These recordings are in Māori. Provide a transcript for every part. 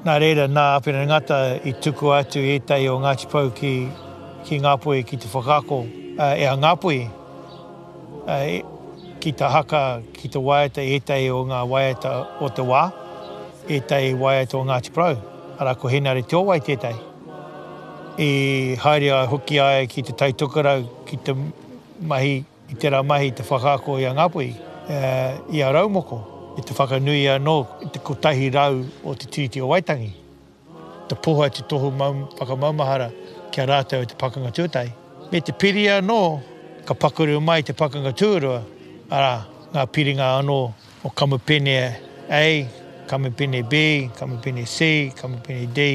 Nā reira, nā apena ngata I tuku atu e tai o Ngāti Pou ki Ngāpuhi ki te whakaako e a Ngāpuhi. Ki ta haka, ki te waiata e tai o ngā waiata o te wā, e tai waiata o Ngāti Pou. Ara ko henare te owai tētai. I haere a hoki ai ki te taitukara, ki te mahi, I te rā mahi te whakaako I a Ngāpuhi, I a Raumoko. I te whakanui anō, I te kotahi rau o te tiriti o Waitangi. Te poha te tohu whakamaumahara kia rātou te pakanga tūtai. Me te piri anō, ka pakuru mai te pakanga tūrua. Ara, ngā piringa anō o kamupene A, kamupene B, kamupene C, kamupene D.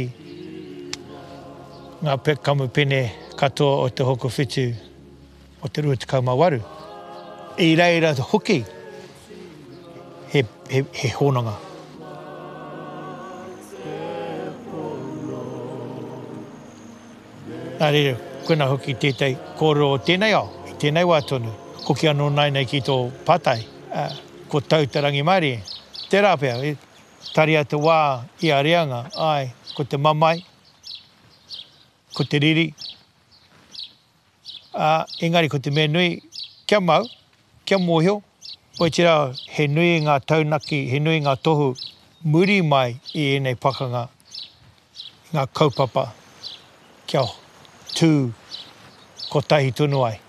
Ngā kamupene katoa o te hoko whitu o te 28. I reira te hoki, he honanga. Nā reira, koina hoki tētai kōrero o tēnei ao, I tēnei wā tonu. Hoki anō nei ki tō pātai, ko tau te rangi Māori. Te rāpea, taria te wā I a reanga, ai, ko te mamai, ko te riri. Engari ko te mea nui, kia mau, kia mōhio. Oi te rā, he nui ngā taunaki, he nui ngā tohu muri mai I enei pakanga, ngā kaupapa, kia tū kotahi tunu ai.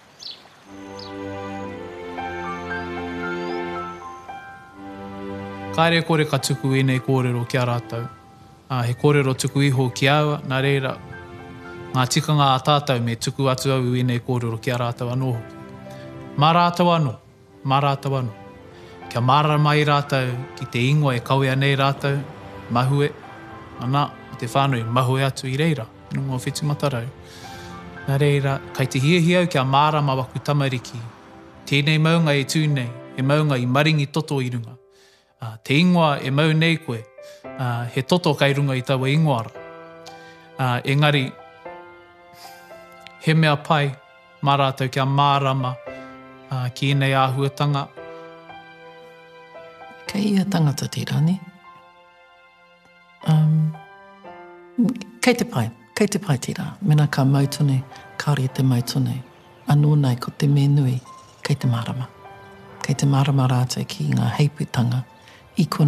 Kāre kore ka tuku enei kōrero ki a rātou. He kōrero tuku iho ki aua, nā reira, ngā tikanga a tātou me tuku atu au enei kōrero ki a rātou anō hoki. Mā rātou anō, mā rātou anō. Kia mārara mai rātou ki te ingoa e kauea nei rātou, mahue, ana, te whānui, mahue atu I reira, nungo whitu matarau. Nā reira, kai te hiahiau kia mārama waku tamariki. Tēnei maunga e tūnei, he maunga I maringi toto I runga. Te ingoa e mau nei koe, he toto kai runga I taua ingoara. Engari, he mea pai, mā rātou kia mārama ki enei āhuatanga. Kei ia tangata tirani. Kei te pai tira. Mena ka mautone, kaore te mautone. Anō nei ko te me nui, kei te marama. Kei te marama rātou ki ngā heiputanga, I kona